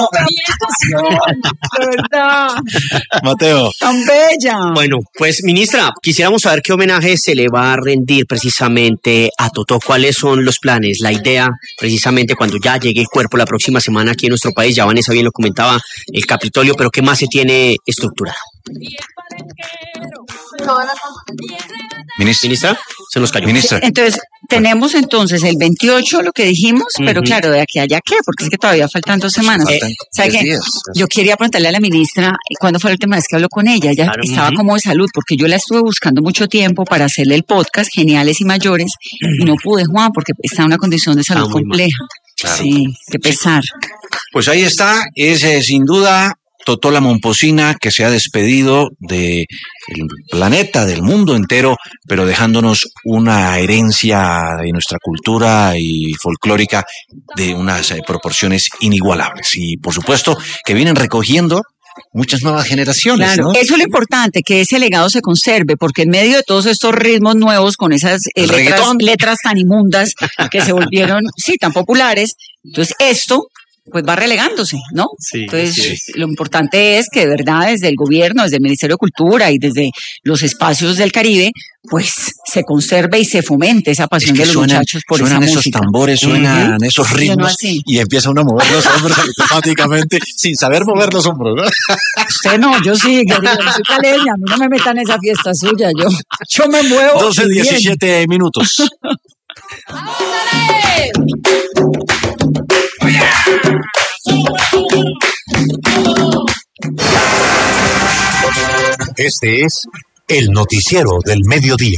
De verdad. Mateo. Tan bella. Bueno, pues ministra, quisiéramos saber qué homenaje se le va a rendir precisamente a Totó. ¿Cuáles son los planes? La idea, precisamente cuando ya llegue el cuerpo la próxima semana aquí en nuestro país, ya Vanessa bien lo comentaba, el Capitolio, pero ¿qué más se tiene estructurado? Ministra, se nos cayó. Ministra. Entonces, tenemos entonces el 28, lo que dijimos, pero claro, de aquí a allá, ¿qué? Porque es que todavía faltan 2 semanas. ¿Sabe qué? Yo quería preguntarle a la ministra cuándo fue la última vez que habló con ella. Ella estaba como de salud, porque yo la estuve buscando mucho tiempo para hacerle el podcast, Geniales y Mayores, y no pude, Juan, porque está en una condición de salud compleja. Claro. Sí, qué pesar. Pues ahí está, es sin duda Totó la Momposina, que se ha despedido del planeta, del mundo entero, pero dejándonos una herencia de nuestra cultura y folclórica de unas proporciones inigualables. Y por supuesto que vienen recogiendo muchas nuevas generaciones, Claro, ¿no? eso es lo importante, que ese legado se conserve, porque en medio de todos estos ritmos nuevos, con esas letras tan inmundas que se volvieron, sí, tan populares, entonces esto pues va relegándose, ¿no? Sí, entonces lo importante es que de verdad desde el gobierno, desde el Ministerio de Cultura y desde los espacios del Caribe, pues se conserve y se fomente esa pasión de los muchachos por esa música. Suenan esos tambores, suenan esos ritmos y empieza uno a mover los hombros automáticamente sin saber mover los hombros, ¿no? Usted no, yo sí, yo soy caleña, a mí no me metan en esa fiesta suya, yo me muevo. 12:17 minutos. Este es el noticiero del mediodía.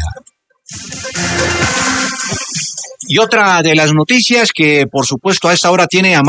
Y otra de las noticias que, por supuesto, a esta hora tiene a